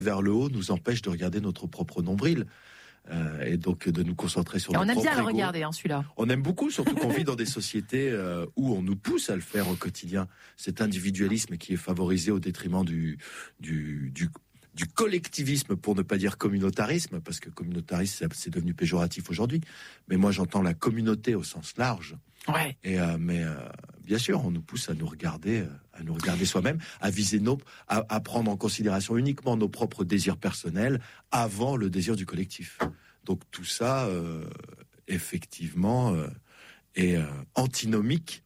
vers le haut nous empêche de regarder notre propre nombril. Et donc de nous concentrer sur notre propre ego. On aime bien le regarder, celui-là. On aime beaucoup, surtout qu'on vit dans des sociétés où on nous pousse à le faire au quotidien. Cet individualisme qui est favorisé au détriment du collectivisme, pour ne pas dire communautarisme, parce que communautarisme c'est devenu péjoratif aujourd'hui. Mais moi j'entends la communauté au sens large. Ouais. Et mais bien sûr, on nous pousse à nous regarder soi-même, à prendre en considération uniquement nos propres désirs personnels avant le désir du collectif. Donc tout ça, effectivement, est antinomique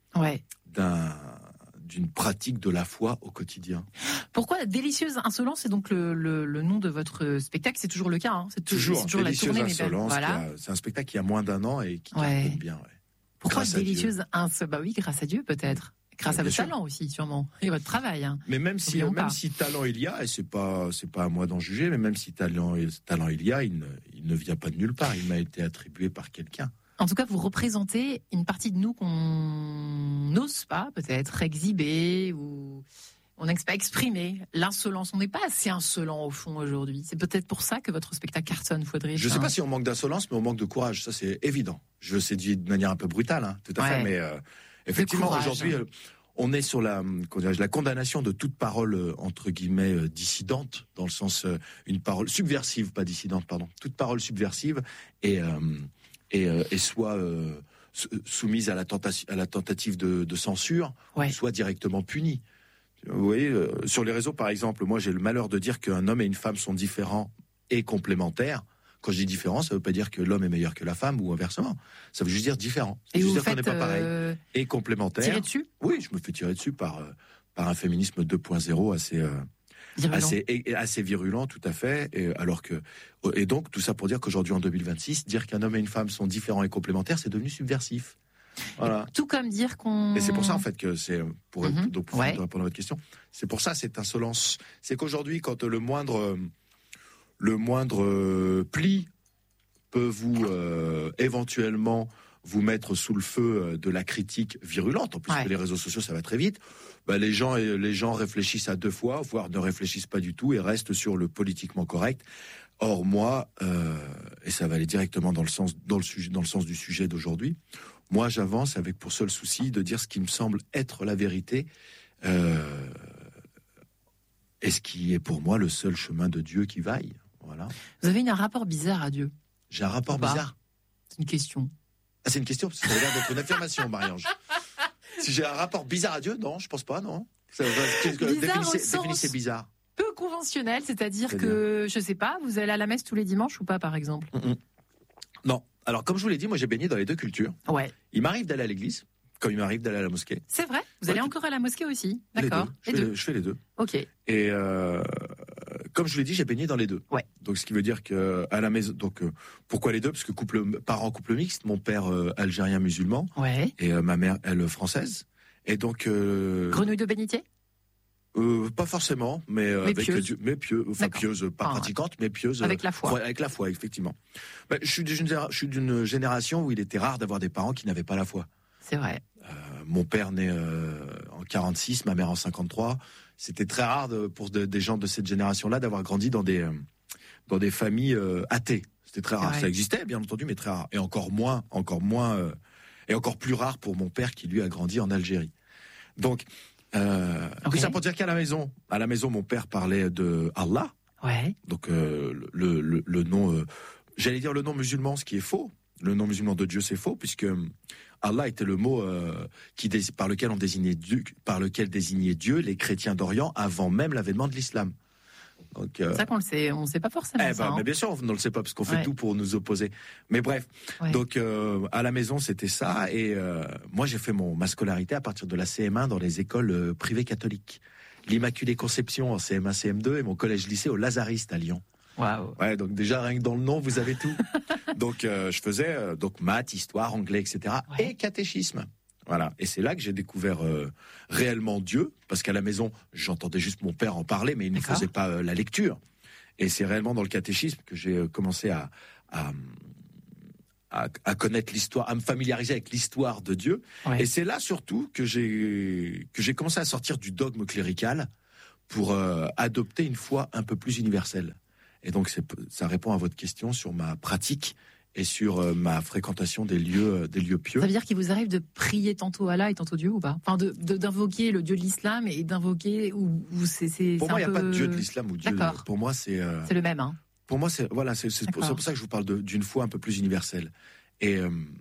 d'une pratique de la foi au quotidien. Pourquoi Délicieuse Insolence, c'est donc le nom de votre spectacle, c'est toujours le cas, hein. C'est toujours la tournée. Insolence, voilà. C'est un spectacle qui a moins d'1 an et qui cartonne bien. Ouais. Pourquoi Délicieuse Insolence ? Bah oui, grâce à Dieu peut-être. Grâce à votre talent aussi, sûrement, et votre travail. Hein. Mais même si talent il y a, et c'est pas à moi d'en juger, mais même si talent il y a, il ne vient pas de nulle part. Il m'a été attribué par quelqu'un. En tout cas, vous représentez une partie de nous qu'on n'ose pas peut-être exhiber ou on n'ose pas exprimer. L'insolence, on n'est pas assez insolent au fond aujourd'hui. C'est peut-être pour ça que votre spectacle cartonne, Faudrait. Je sais pas si on manque d'insolence, mais on manque de courage. Ça, c'est évident. Je le sais de manière un peu brutale, hein, tout à fait, mais effectivement, aujourd'hui, on est sur la condamnation de toute parole entre guillemets dissidente, dans le sens une parole subversive, pas dissidente, pardon, toute parole subversive et soit soumise à la tentative de censure, soit directement punie. Vous voyez, sur les réseaux, par exemple, moi j'ai le malheur de dire qu'un homme et une femme sont différents et complémentaires. Quand je dis différent, ça veut pas dire que l'homme est meilleur que la femme ou inversement. Ça veut juste dire différent. Ça veut juste dire qu'on n'est pas pareil. Et complémentaire. Tirer dessus ? Oui, je me fais tirer dessus par un féminisme 2.0 assez virulent, tout à fait. Et donc tout ça pour dire qu'aujourd'hui en 2026, dire qu'un homme et une femme sont différents et complémentaires, c'est devenu subversif. Voilà. Tout comme dire qu'on. Et c'est pour ça en fait que c'est pour répondre à votre question. C'est pour ça cette insolence. C'est qu'aujourd'hui, quand le moindre pli peut vous éventuellement vous mettre sous le feu de la critique virulente, en plus que les réseaux sociaux ça va très vite, les gens réfléchissent à 2 fois, voire ne réfléchissent pas du tout et restent sur le politiquement correct. Or moi, et ça va aller directement dans le sens du sujet d'aujourd'hui, moi j'avance avec pour seul souci de dire ce qui me semble être la vérité, et ce qui est pour moi le seul chemin de Dieu qui vaille. Voilà. Vous avez un rapport bizarre à Dieu. J'ai un rapport bizarre. C'est une question. Ah, c'est une question, parce que ça a l'air d'être une affirmation, Marie-Ange. Si j'ai un rapport bizarre à Dieu, non, je pense pas, non. Définissez bizarre. Peu conventionnel, c'est-à-dire que, je sais pas, vous allez à la messe tous les dimanches ou pas, par exemple ? Non. Alors, comme je vous l'ai dit, moi j'ai baigné dans les 2 cultures. Ouais. Il m'arrive d'aller à l'église, comme il m'arrive d'aller à la mosquée. C'est vrai ? Vous allez encore à la mosquée aussi ? D'accord. Je fais les 2. Ok. Et comme je vous l'ai dit, j'ai baigné dans les 2. Ouais. Donc ce qui veut dire que à la maison, pourquoi les 2 ? Parce que parents couple mixte, mon père algérien musulman, et ma mère elle française. Et donc grenouille de bénitier ? Pas forcément, mais avec pieuse. Dieu, mais pieuse, pieuse, pas pratiquante, mais pieuse. Avec la foi. Avec la foi, effectivement. Je suis d'une génération où il était rare d'avoir des parents qui n'avaient pas la foi. C'est vrai. Mon père né en 46, ma mère en 53. C'était très rare pour des gens de cette génération-là d'avoir grandi dans des familles athées. C'était très rare. Ça existait, bien entendu, mais très rare. Et encore moins, et encore plus rare pour mon père qui lui a grandi en Algérie. Donc, tout ça pour dire qu'à la maison, mon père parlait de Allah. Ouais. Donc le nom, j'allais dire le nom musulman, ce qui est faux. Le nom musulman de Dieu, c'est faux, puisque Allah était le mot par lequel désignait Dieu les chrétiens d'Orient avant même l'avènement de l'islam. Donc, c'est ça qu'on le sait, on ne sait pas forcément ça. Mais bien sûr, on ne le sait pas parce qu'on fait tout pour nous opposer. Mais bref, donc à la maison c'était ça, et moi j'ai fait ma scolarité à partir de la CM1 dans les écoles privées catholiques. L'Immaculée Conception en CM1, CM2 et mon collège-lycée au Lazariste à Lyon. Waouh. Ouais, donc déjà rien que dans le nom vous avez tout. Donc je faisais maths, histoire, anglais, etc. et catéchisme. Voilà, et c'est là que j'ai découvert réellement Dieu, parce qu'à la maison, j'entendais juste mon père en parler, mais il ne faisait pas la lecture. Et c'est réellement dans le catéchisme que j'ai commencé à connaître l'histoire, à me familiariser avec l'histoire de Dieu. Ouais. Et c'est là surtout que j'ai commencé à sortir du dogme clérical pour adopter une foi un peu plus universelle. Et donc ça répond à votre question sur ma pratique et sur ma fréquentation des lieux pieux. Ça veut dire qu'il vous arrive de prier tantôt Allah et tantôt Dieu ou pas? Enfin, d'invoquer le Dieu de l'islam et d'invoquer ou c'est pour moi, il n'y a peu... pas de Dieu de l'islam ou Dieu. D'accord. Pour moi, c'est le même. Hein. Pour moi, c'est pour ça que je vous parle d'une foi un peu plus universelle. Et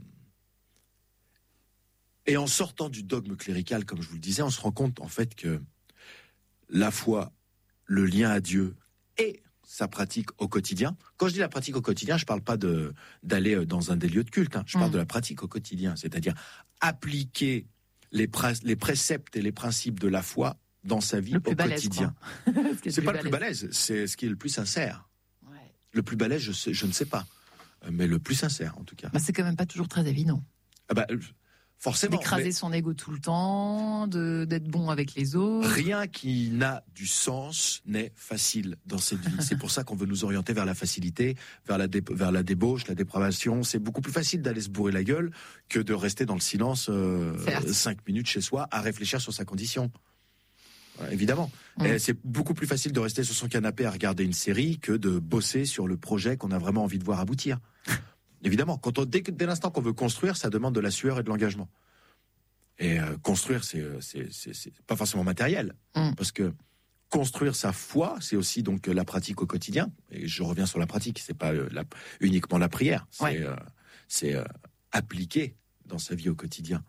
en sortant du dogme clérical, comme je vous le disais, on se rend compte en fait que la foi, le lien à Dieu et sa pratique au quotidien. Quand je dis la pratique au quotidien, je ne parle pas d'aller dans un des lieux de culte. Je parle de la pratique au quotidien, c'est-à-dire appliquer les préceptes et les principes de la foi dans sa vie au quotidien. C'est pas le plus balèze, c'est ce qui est le plus sincère. Ouais. Le plus balèze, je ne sais pas, mais le plus sincère en tout cas. Bah, c'est quand même pas toujours très évident. Forcément. D'écraser son ego tout le temps, d'être bon avec les autres. Rien qui n'a du sens n'est facile dans cette vie. C'est pour ça qu'on veut nous orienter vers la facilité, vers la débauche, la dépravation. C'est beaucoup plus facile d'aller se bourrer la gueule que de rester dans le silence 5 minutes chez soi à réfléchir sur sa condition. Évidemment. Et c'est beaucoup plus facile de rester sur son canapé à regarder une série que de bosser sur le projet qu'on a vraiment envie de voir aboutir. Évidemment, dès l'instant qu'on veut construire, ça demande de la sueur et de l'engagement. Et construire, c'est pas forcément matériel, parce que construire sa foi, c'est aussi donc la pratique au quotidien. Et je reviens sur la pratique, c'est pas uniquement la prière, c'est appliquer dans sa vie au quotidien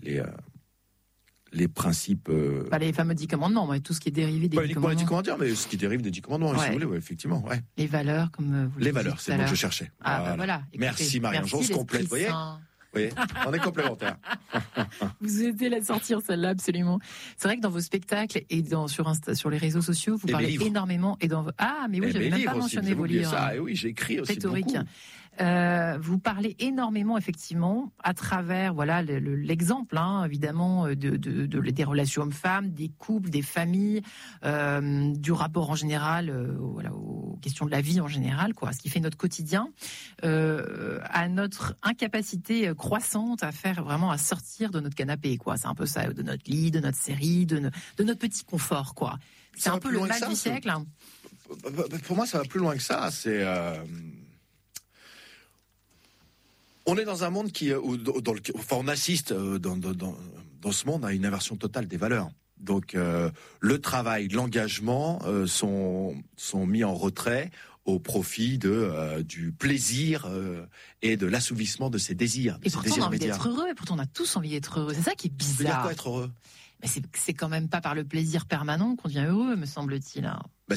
les principes. Pas les fameux 10 commandements, mais tout ce qui est dérivé des 10 commandements. Pas les 10 commandements, mais ce qui dérive des 10 commandements, si vous voulez, effectivement. Ouais. Les valeurs, comme vous le Les valeurs, c'est le mot que je cherchais. Voilà. Écoutez, merci Marie-Ange, on se complète, vous voyez. Oui, on est complémentaires. Vous aidez à sortir celle-là, absolument. C'est vrai que dans vos spectacles et sur les réseaux sociaux, vous parlez énormément. Mais oui, j'avais même pas mentionné vos livres. Ça. Et oui, j'écris aussi beaucoup. Vous parlez énormément, effectivement, à travers l'exemple, évidemment, des relations hommes-femmes, des couples, des familles, du rapport en général, aux questions de la vie en général, ce qui fait notre quotidien, à notre incapacité croissante à sortir de notre canapé, C'est un peu ça, de notre lit, de notre série, de notre petit confort, C'est un peu le mal du siècle. Pour moi, ça va plus loin que ça. C'est on est dans un monde on assiste dans ce monde à une inversion totale des valeurs. Donc le travail, l'engagement sont mis en retrait au profit du plaisir et de l'assouvissement de ses désirs. Et pourtant on a envie d'être heureux, et pourtant on a tous envie d'être heureux. C'est ça qui est bizarre. C'est-à-dire quoi être heureux ? Mais c'est quand même pas par le plaisir permanent qu'on devient heureux, me semble-t-il.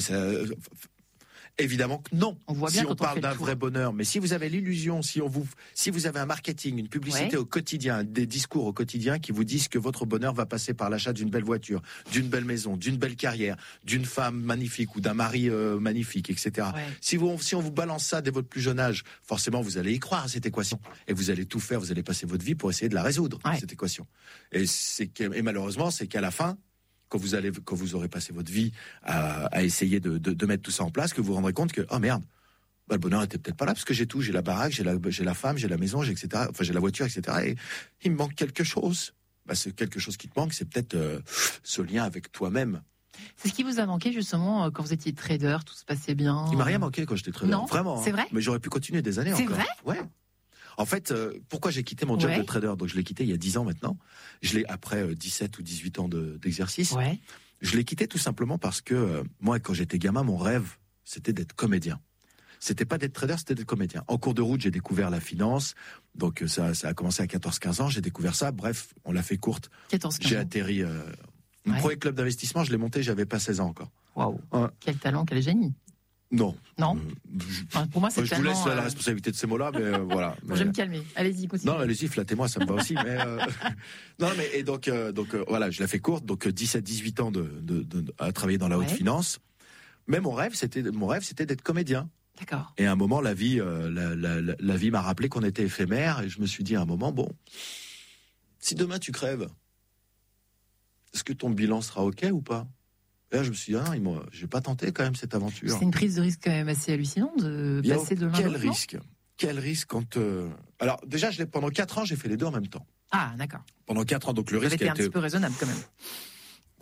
Évidemment que non. On voit bien on parle d'un vrai bonheur, mais si vous avez l'illusion, si vous avez un marketing, une publicité au quotidien, des discours au quotidien qui vous disent que votre bonheur va passer par l'achat d'une belle voiture, d'une belle maison, d'une belle carrière, d'une femme magnifique ou d'un mari magnifique, etc. Ouais. Si on vous balance ça dès votre plus jeune âge, forcément vous allez y croire à cette équation et vous allez tout faire, vous allez passer votre vie pour essayer de la résoudre, cette équation. Et malheureusement, c'est qu'à la fin, quand vous aurez passé votre vie à essayer de mettre tout ça en place, que vous vous rendrez compte que, oh merde, le bonheur était peut-être pas là, parce que j'ai tout, j'ai la baraque, j'ai la femme, j'ai la maison, etc. Enfin, j'ai la voiture, etc. Et il me manque quelque chose. C'est quelque chose qui te manque, c'est peut-être ce lien avec toi-même. C'est ce qui vous a manqué justement quand vous étiez trader, tout se passait bien. Il m'a rien manqué quand j'étais trader. Non, vraiment. C'est vrai. Mais j'aurais pu continuer des années encore. C'est vrai. Ouais. En fait, pourquoi j'ai quitté mon job de trader ? Donc je l'ai quitté il y a 10 ans maintenant. Je l'ai après 17 ou 18 ans d'exercice. Ouais. Je l'ai quitté tout simplement parce que moi, quand j'étais gamin, mon rêve, c'était d'être comédien. C'était pas d'être trader, c'était d'être comédien. En cours de route, j'ai découvert la finance. Donc ça a commencé à 14-15 ans. J'ai découvert ça. Bref, on l'a fait courte. 14-15 j'ai atterri. Mon premier club d'investissement, je l'ai monté, j'avais pas 16 ans encore. Waouh. Quel talent, quel génie. Non. Pour moi, c'est je vous laisse la responsabilité de ces mots-là, mais voilà. Bon, je vais me calmer. Allez-y, continue. Non, allez-y, flattez-moi, ça me va aussi. Mais non, mais et donc voilà, je l'ai fait courte, donc 17-18 ans à travailler dans la haute finance. Mais mon rêve, c'était d'être comédien. D'accord. Et à un moment, la vie m'a rappelé qu'on était éphémère, et je me suis dit à un moment, bon, si demain tu crèves, est-ce que ton bilan sera ok ou pas ? Et là, je me suis dit, je vais pas tenter quand même cette aventure. C'est une prise de risque quand même assez hallucinante de passer de l'un à l'autre. Quel risque quand... Alors déjà, pendant 4 ans, j'ai fait les deux en même temps. Ah, d'accord. Pendant 4 ans, donc le risque a été un petit peu raisonnable quand même. Oui,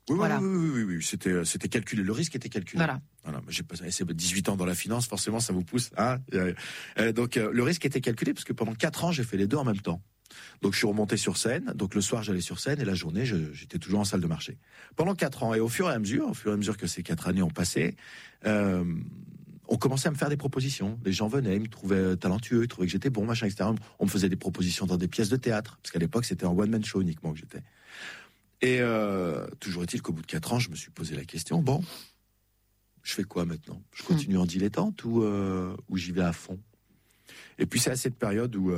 Oui, voilà. Oui. C'était calculé. Le risque était calculé. Voilà. J'ai passé 18 ans dans la finance, forcément, ça vous pousse. Hein, donc, le risque était calculé parce que pendant 4 ans, j'ai fait les deux en même temps. Donc, je suis remonté sur scène. Donc, le soir, j'allais sur scène et la journée, j'étais toujours en salle de marché. Pendant 4 ans. Et au fur et à mesure que ces 4 années ont passé, on commençait à me faire des propositions. Les gens venaient, ils me trouvaient talentueux, ils trouvaient que j'étais bon, machin, etc. On me faisait des propositions dans des pièces de théâtre. Parce qu'à l'époque, c'était en one-man show uniquement que j'étais. Et toujours est-il qu'au bout de 4 ans, je me suis posé la question, bon, je fais quoi maintenant ? Je continue en dilettante ou j'y vais à fond ? Et puis c'est à cette période où...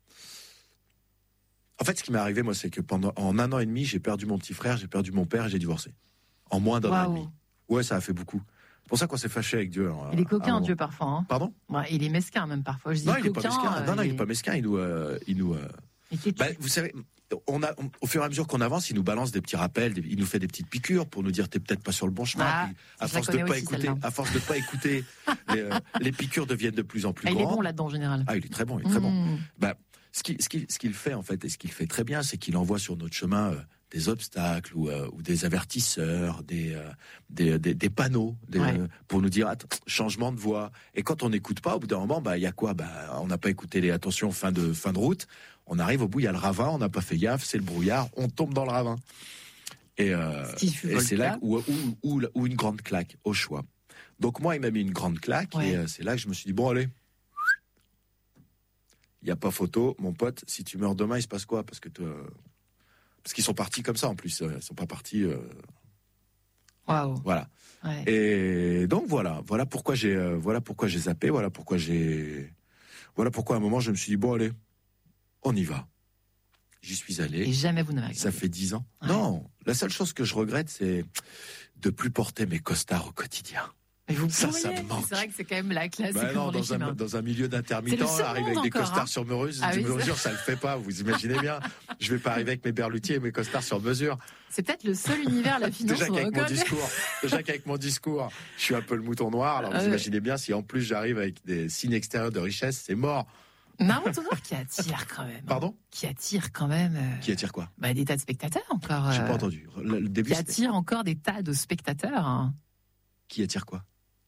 En fait, ce qui m'est arrivé, moi, c'est que en 1 an et demi, j'ai perdu mon petit frère, j'ai perdu mon père et j'ai divorcé. En moins d'1 an et demi. Ouais, ça a fait beaucoup. C'est pour ça qu'on s'est fâché avec Dieu. Il est coquin, Dieu, parfois. Hein. Pardon ? Ouais, il est mesquin, même parfois. Je dis non, coquin, il est pas mesquin. Non, il est pas mesquin. Il nous... vous savez... au fur et à mesure qu'on avance, il nous balance des petits rappels, il nous fait des petites piqûres pour nous dire t'es peut-être pas sur le bon chemin. À force de pas écouter, les piqûres deviennent de plus en plus grandes. Il est bon là-dedans en général. Il est très bon, très bon. Ce qu'il fait en fait, et ce qu'il fait très bien, c'est qu'il envoie sur notre chemin des obstacles ou des avertisseurs, des panneaux pour nous dire changement de voie. Et quand on n'écoute pas, au bout d'un moment, il y a quoi ? On n'a pas écouté les attention fin de route. On arrive au bout, il y a le ravin, on n'a pas fait gaffe, c'est le brouillard, on tombe dans le ravin. Et c'est là où une grande claque, au choix. Donc moi, il m'a mis une grande claque, et c'est là que je me suis dit, bon allez, il n'y a pas photo, mon pote, si tu meurs demain, il se passe quoi ? Parce qu'ils sont partis comme ça en plus, ils sont pas partis... Waouh. Voilà. Ouais. Et donc voilà pourquoi j'ai zappé, voilà pourquoi à un moment je me suis dit, bon allez, on y va. J'y suis allé. Et jamais vous n'avez regretté. Ça fait 10 ans. Ouais. Non, la seule chose que je regrette, c'est de plus porter mes costards au quotidien. Mais vous ça me manque. C'est vrai que c'est quand même la classe. Non, dans un milieu d'intermittent, arriver avec des costards sur mesure, ça le fait pas. Vous imaginez bien. Je vais pas arriver avec mes berlutiers et mes costards sur mesure. C'est peut-être le seul univers, la finance. Déjà qu'avec mon discours, je suis un peu le mouton noir. Alors vous imaginez bien si en plus j'arrive avec des signes extérieurs de richesse, c'est mort. Non, mouton noir qui attire quand même. Pardon ? Qui attire quand même. Qui attire quoi ? Des tas de spectateurs encore. J'ai pas entendu. Le début, qui attire encore des tas de spectateurs. Hein. Qui attire quoi ?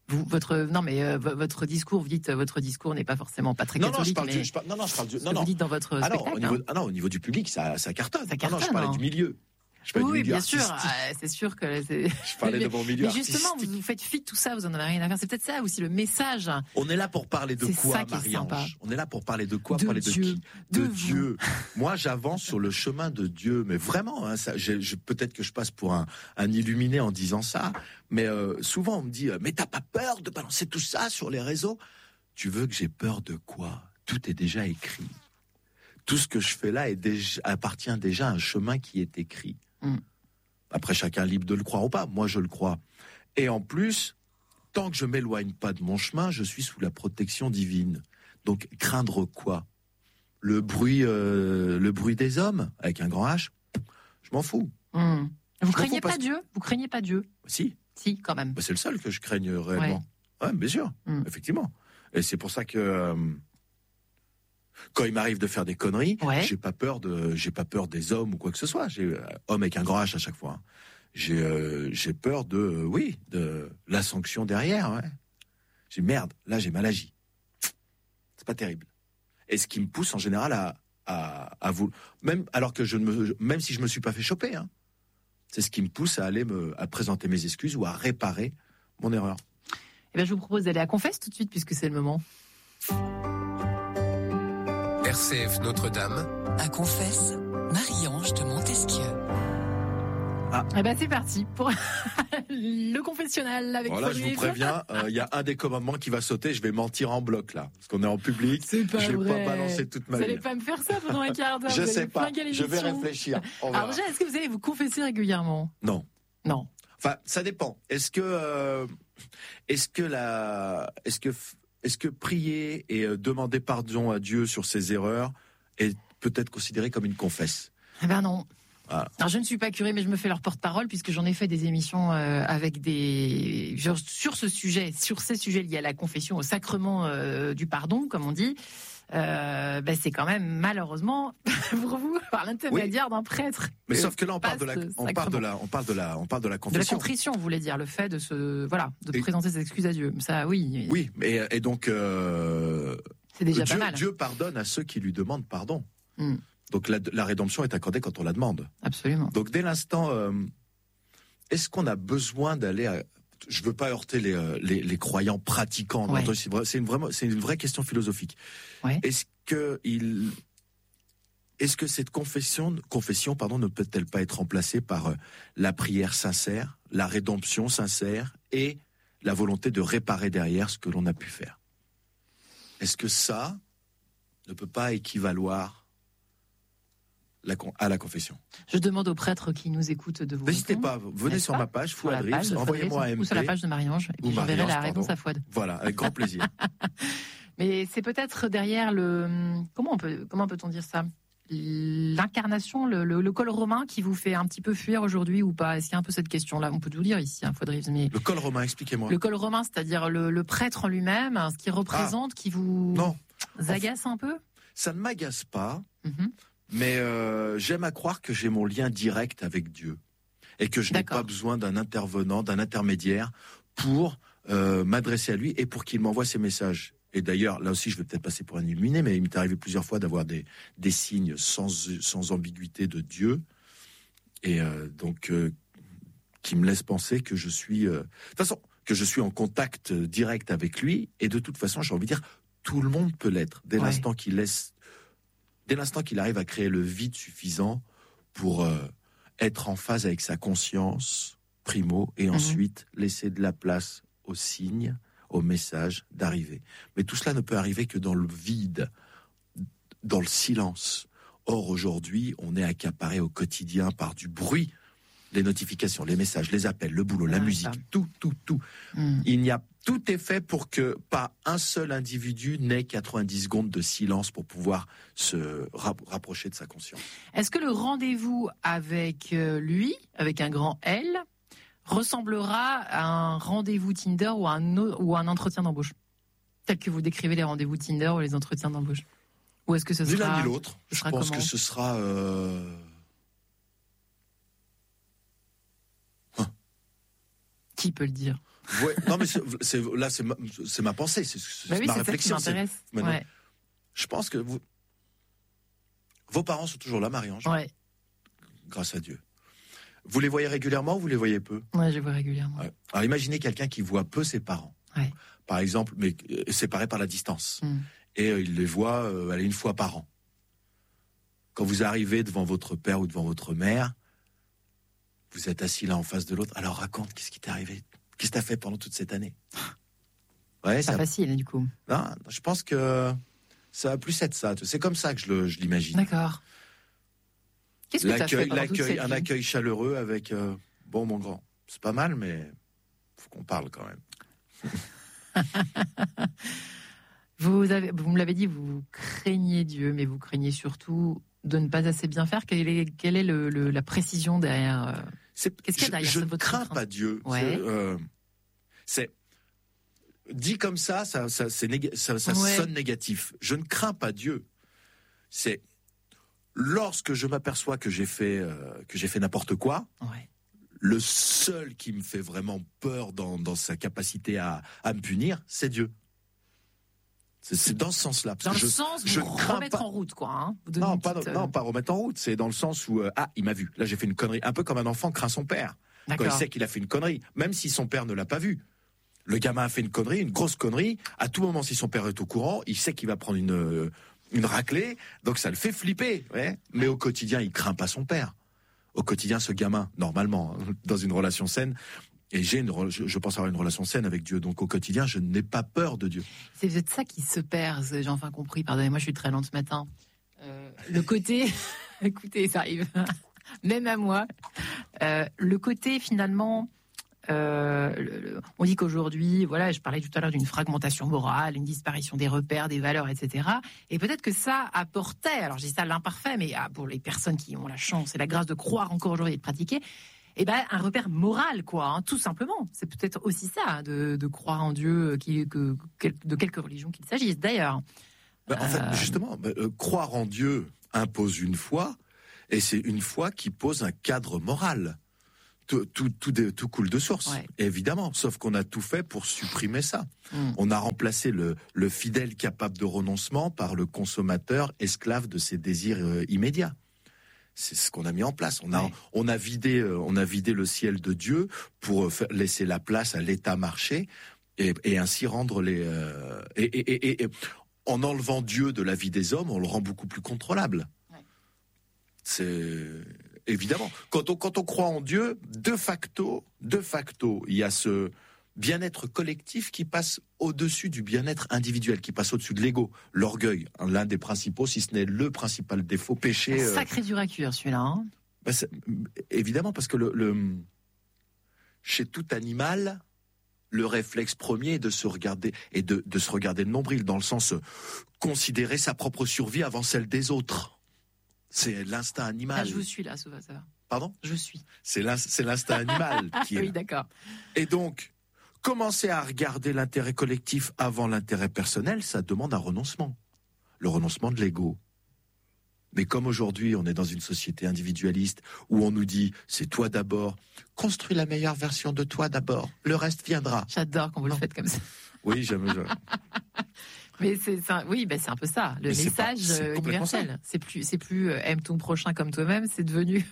Votre discours, vous dites votre discours n'est pas forcément pas très catholique. Je parle du. Vous dites dans votre spectacle. Au niveau du public, ça cartonne. Ça cartonne. Je parlais du milieu. Oui, bien sûr. C'est sûr que. Je parlais de mon milieu. Mais justement, vous faites fi de tout ça, vous en avez rien à faire. C'est peut-être ça aussi le message. On est là pour parler de quoi, Marie-Ange ? On est là pour parler de quoi ? Parler de qui ? De Dieu. Moi, j'avance sur le chemin de Dieu, mais vraiment. Peut-être que je passe pour un illuminé en disant ça, mais souvent on me dit mais t'as pas peur de balancer tout ça sur les réseaux ? Tu veux que j'ai peur de quoi ? Tout est déjà écrit. Tout ce que je fais là appartient déjà à un chemin qui est écrit. Après, chacun est libre de le croire ou pas. Moi, je le crois. Et en plus, tant que je m'éloigne pas de mon chemin, je suis sous la protection divine. Donc, craindre quoi ? Le bruit des hommes, avec un grand H, je m'en fous. Vous craignez pas Dieu ? Vous craignez pas Dieu ? Si. Si, quand même. C'est le seul que je craigne réellement. Ouais, bien sûr, effectivement. Et c'est pour ça que... quand il m'arrive de faire des conneries, j'ai pas peur des hommes ou quoi que ce soit. J'ai homme avec un grand H à chaque fois. J'ai peur de la sanction derrière. Ouais. J'ai merde, là j'ai mal agi. C'est pas terrible. Et ce qui me pousse en général à vous, même alors que même si je me suis pas fait choper, c'est ce qui me pousse à aller à présenter mes excuses ou à réparer mon erreur. Eh bien, je vous propose d'aller à Confesse tout de suite puisque c'est le moment. RCF Notre-Dame. À Confesse, Marie-Ange de Montesquieu. Eh ben c'est parti pour le confessionnal avec voilà, je vous préviens, il y a un des commandements qui va sauter, je vais mentir en bloc là, parce qu'on est en public. C'est pas je vais vrai. Pas balancer toute ma vie. Vous n'allez pas me faire ça pendant un quart d'heure. Je sais pas, je vais réfléchir. Alors déjà, est-ce que vous allez vous confesser régulièrement ? Non. Enfin, ça dépend. Est-ce que prier et demander pardon à Dieu sur ses erreurs est peut-être considéré comme une confesse ? Eh ben non. Voilà. Alors je ne suis pas curé, mais je me fais leur porte-parole puisque j'en ai fait des émissions avec sur ces sujets liés à la confession, au sacrement du pardon, comme on dit. c'est quand même malheureusement pour vous par l'intermédiaire d'un prêtre. Mais sauf que là on parle de la confession. De la contrition, vous voulez dire, le fait de présenter ses excuses à Dieu. Ça, oui. Oui, et donc c'est déjà pas mal. Dieu pardonne à ceux qui lui demandent pardon. Donc la rédemption est accordée quand on la demande. Absolument. Donc dès l'instant, est-ce qu'on a besoin d'aller à... Je veux pas heurter les croyants pratiquants. Ouais. C'est une vraie question philosophique. Ouais. Est-ce que cette confession, ne peut-elle pas être remplacée par la prière sincère, la rédemption sincère et la volonté de réparer derrière ce que l'on a pu faire? Est-ce que ça ne peut pas équivaloir à la confession? Je demande aux prêtres qui nous écoutent de vous N'hésitez répondre. pas, venez sur ma page, Fouad Rives, envoyez-moi un MP. Ou sur la page de Marie-Ange, et puis j'enverrai la réponse à Fouad. Voilà, avec grand plaisir. Mais c'est peut-être derrière comment peut-on dire ça? L'incarnation, le col romain qui vous fait un petit peu fuir aujourd'hui ou pas? Est-ce qu'il y a un peu cette question-là? On peut tout lire ici, Fouad Rives, mais... Le col romain, expliquez-moi. Le col romain, c'est-à-dire le prêtre en lui-même, ce qu'il représente, qui vous agace un peu? Ça ne m'agace pas. Mm-hmm. Mais j'aime à croire que j'ai mon lien direct avec Dieu et que je n'ai pas besoin d'un intervenant, d'un intermédiaire pour m'adresser à lui et pour qu'il m'envoie ses messages. Et d'ailleurs, là aussi, je vais peut-être passer pour un illuminé, mais il m'est arrivé plusieurs fois d'avoir des signes sans ambiguïté de Dieu et qui me laissent penser que je suis, de toute façon, que je suis en contact direct avec lui. Et de toute façon, j'ai envie de dire, tout le monde peut l'être dès l'instant qu'il arrive à créer le vide suffisant pour être en phase avec sa conscience, primo, et ensuite laisser de la place aux signes, aux messages d'arriver. Mais tout cela ne peut arriver que dans le vide, dans le silence. Or, aujourd'hui, on est accaparé au quotidien par du bruit, les notifications, les messages, les appels, le boulot, la musique, tout. Tout est fait pour que pas un seul individu n'ait 90 secondes de silence pour pouvoir se rapprocher de sa conscience. Est-ce que le rendez-vous avec lui, avec un grand L, ressemblera à un rendez-vous Tinder ou un entretien d'embauche, tel que vous décrivez les rendez-vous Tinder ou les entretiens d'embauche? Ou est-ce que ce sera... Ni l'un ni l'autre. Je pense que ce sera... Qui peut le dire? Ouais, non mais c'est ma pensée, c'est ma réflexion. Ça qui m'intéresse. Je pense que vos parents sont toujours là, Marie-Ange. Ouais. Grâce à Dieu. Vous les voyez régulièrement ou vous les voyez peu? Ouais, je les vois régulièrement. Ouais. Alors imaginez quelqu'un qui voit peu ses parents, par exemple, mais séparés par la distance, et il les voit une fois par an. Quand vous arrivez devant votre père ou devant votre mère, vous êtes assis l'un en face de l'autre. Alors raconte, qu'est-ce qui t'est arrivé? Qu'est-ce que t'as fait pendant toute cette année? Ouais, c'est pas facile, du coup. Non, je pense que ça va plus être ça. C'est comme ça que je l'imagine. D'accord. Qu'est-ce que t'as fait pendant toute cette vie? Un accueil chaleureux avec bon, mon grand. C'est pas mal, mais faut qu'on parle quand même. Vous me l'avez dit, vous craignez Dieu, mais vous craignez surtout de ne pas assez bien faire. Quelle est la précision derrière? Qu'est-ce qu'il y a derrière? Je ne crains pas Dieu. Ouais. C'est dit comme ça sonne négatif. Je ne crains pas Dieu. C'est lorsque je m'aperçois que j'ai fait n'importe quoi. Ouais. Le seul qui me fait vraiment peur dans sa capacité à me punir, c'est Dieu. C'est dans ce sens-là. Dans le sens de remettre en route, quoi. Hein, non, pas remettre en route. C'est dans le sens où il m'a vu. Là, j'ai fait une connerie. Un peu comme un enfant craint son père. D'accord. Quand il sait qu'il a fait une connerie, même si son père ne l'a pas vu. Le gamin a fait une connerie, une grosse connerie. À tout moment, si son père est au courant, il sait qu'il va prendre une raclée. Donc ça le fait flipper. Ouais. Mais au quotidien, il craint pas son père. Au quotidien, ce gamin, normalement, dans une relation saine. Et je pense avoir une relation saine avec Dieu. Donc au quotidien, je n'ai pas peur de Dieu. C'est peut-être ça qui se perd, j'ai enfin compris. Pardonnez-moi, je suis très lente ce matin. Le côté... Écoutez, ça arrive. Même à moi. Le côté, finalement... on dit qu'aujourd'hui, voilà, je parlais tout à l'heure d'une fragmentation morale, une disparition des repères, des valeurs, etc. Et peut-être que ça apportait, alors je dis ça l'imparfait, mais pour les personnes qui ont la chance et la grâce de croire encore aujourd'hui et de pratiquer, un repère moral, quoi, hein, tout simplement. C'est peut-être aussi ça, de croire en Dieu, de quelque religion qu'il s'agisse. D'ailleurs, En fait, justement, croire en Dieu impose une foi, et c'est une foi qui pose un cadre moral. Tout coule de source, évidemment, sauf qu'on a tout fait pour supprimer ça. On a remplacé le fidèle capable de renoncement par le consommateur esclave de ses désirs immédiats. C'est ce qu'on a mis en place. On a vidé le ciel de Dieu pour laisser la place à l'État marché et ainsi rendre et en enlevant Dieu de la vie des hommes, on le rend beaucoup plus contrôlable. C'est évidemment quand on croit en Dieu, de facto, il y a ce bien-être collectif qui passe au-dessus du bien-être individuel, qui passe au-dessus de l'ego, l'orgueil, l'un des principaux, si ce n'est le principal défaut, péché. Sacré dur à cuire, celui-là. Hein. Évidemment, parce que chez tout animal, le réflexe premier est de se regarder et de se regarder le nombril, dans le sens considérer sa propre survie avant celle des autres. C'est l'instinct animal. Je vous suis là, ça va. Pardon ? Je suis. C'est l'instinct animal qui est. Oui, d'accord. Et donc, commencer à regarder l'intérêt collectif avant l'intérêt personnel, ça demande un renoncement. Le renoncement de l'ego. Mais comme aujourd'hui, on est dans une société individualiste où on nous dit « c'est toi d'abord, construis la meilleure version de toi d'abord, le reste viendra ». J'adore quand vous le faites comme ça. Oui, j'aime. Mais c'est un peu ça, le message universel. C'est plus aime ton prochain comme toi-même, c'est devenu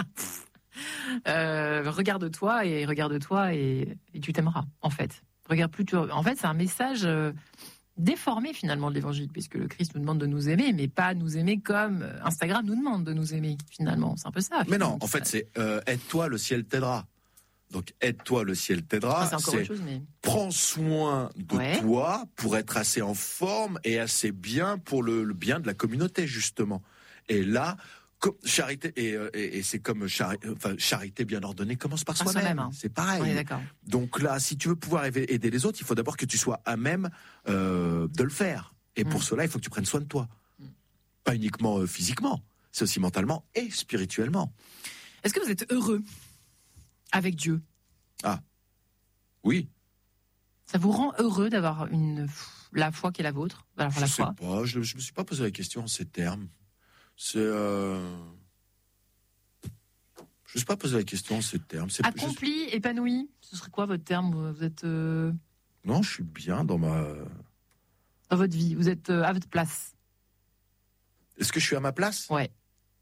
regarde-toi et tu t'aimeras, en fait. Regarde plutôt. En fait, c'est un message déformé finalement de l'évangile, puisque le Christ nous demande de nous aimer, mais pas nous aimer comme Instagram nous demande de nous aimer, finalement. C'est un peu ça. Mais non, en fait, c'est aide-toi, le ciel t'aidera. Donc, aide-toi, le ciel t'aidera. C'est encore autre chose, mais... Prends soin de toi pour être assez en forme et assez bien pour le bien de la communauté, justement. Et là, charité, et c'est comme charité bien ordonnée commence par soi-même. Hein. C'est pareil. Oui, d'accord. Donc là, si tu veux pouvoir aider les autres, il faut d'abord que tu sois à même de le faire. Et pour cela, il faut que tu prennes soin de toi. Pas uniquement physiquement, c'est aussi mentalement et spirituellement. Est-ce que vous êtes heureux avec Dieu? Ah, oui. Ça vous rend heureux d'avoir la foi qui est la vôtre? Je sais pas, je me suis pas posé la question en ces termes. Je ne me suis pas posé la question en ces termes. Accompli, épanoui, ce serait quoi votre terme? Vous êtes... Non, je suis bien dans votre vie, vous êtes à votre place. Est-ce que je suis à ma place? Ouais.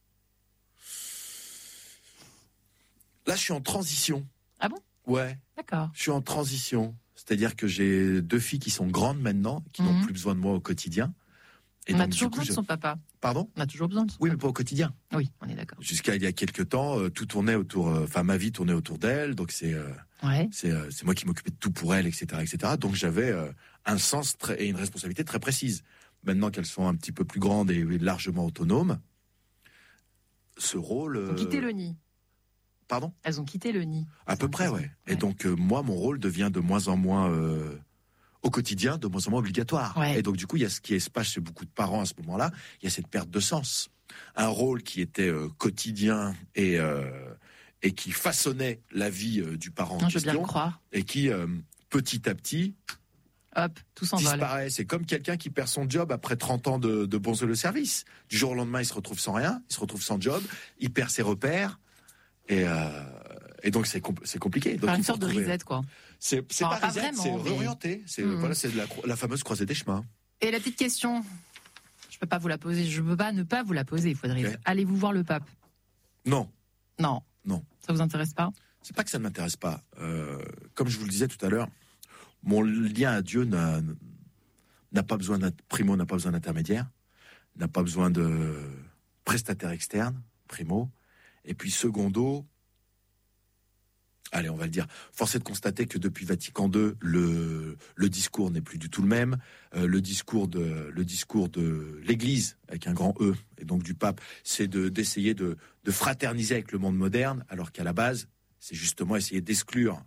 Là, je suis en transition. Ah bon? Ouais. D'accord. Je suis en transition. C'est-à-dire que j'ai 2 filles qui sont grandes maintenant, qui n'ont plus besoin de moi au quotidien. Et on a toujours besoin de son papa. Pardon? On a toujours besoin de son papa. Oui, mais pas au quotidien. Oui, on est d'accord. Jusqu'à il y a quelques temps, tout tournait autour... ma vie tournait autour d'elle, donc c'est moi qui m'occupais de tout pour elle, etc., etc. Donc j'avais un sens et une responsabilité très précise. Maintenant qu'elles sont un petit peu plus grandes et largement autonomes, ce rôle... Vous quittez le nid. Pardon? Elles ont quitté le nid. À peu près, ouais. Et donc, moi, mon rôle devient de moins en moins, au quotidien, de moins en moins obligatoire. Ouais. Et donc, du coup, il y a ce qui se passe chez beaucoup de parents à ce moment-là, il y a cette perte de sens. Un rôle qui était quotidien et qui façonnait la vie du parent en question. Je veux bien le croire. Et qui, petit à petit... Hop, tout s'envole. Disparaît. C'est comme quelqu'un qui perd son job après 30 ans de bons le service. Du jour au lendemain, il se retrouve sans rien, il se retrouve sans job, il perd ses repères. Et donc c'est compliqué. Donc, une sorte de reset, quoi. C'est pas reset, vraiment, c'est réorienter. C'est la fameuse croisée des chemins. Et la petite question, je peux pas vous la poser, je peux pas ne pas vous la poser, Faudrait. Okay. Allez-vous voir le pape? Non. Non. Ça vous intéresse pas? C'est pas que ça ne m'intéresse pas. Comme je vous le disais tout à l'heure, mon lien à Dieu n'a pas besoin primo, n'a pas besoin d'intermédiaire, n'a pas besoin de prestataire externe, primo. Et puis secondo, allez, on va le dire, force est de constater que depuis Vatican II, le discours n'est plus du tout le même. Le discours de l'Église, avec un grand E, et donc du pape, c'est d'essayer de fraterniser avec le monde moderne, alors qu'à la base, c'est justement essayer d'exclure,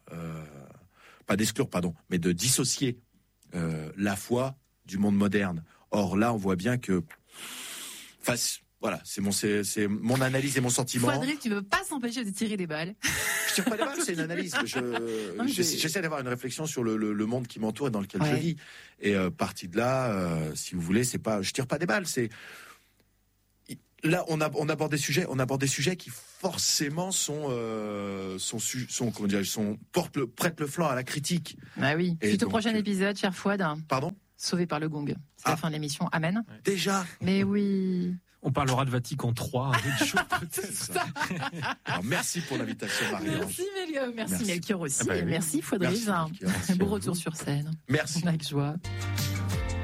mais de dissocier la foi du monde moderne. Or là, on voit bien que... Voilà, c'est mon analyse et mon sentiment. Frédéric, tu ne veux pas s'empêcher de tirer des balles. Je tire pas des balles, c'est une analyse. J'essaie d'avoir une réflexion sur le monde qui m'entoure et dans lequel je vis. Et parti de là, si vous voulez, c'est pas, je tire pas des balles, c'est là on aborde des sujets qui forcément prêtent le flanc à la critique. Bah oui. Suite au prochain épisode, cher Fouad. Pardon. Sauvé par le gong. C'est la fin de l'émission. Amen. Ouais. Déjà. Mais oui. On parlera de Vatican 3 un jour peut-être. Alors, merci pour l'invitation, Marie-Ange. Merci Melchior aussi. Merci Fouad Rive. Merci, Beau retour sur scène. Merci. Avec joie.